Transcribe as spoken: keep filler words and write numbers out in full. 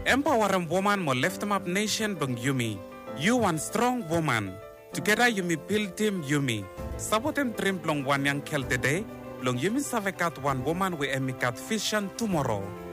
empower a woman mo lift him up nation bang Yumi. You one strong woman. Together Yumi build him Yumi. Sabot him dream long one young kel today. Long Yumi savekat one woman we emikat vision tomorrow.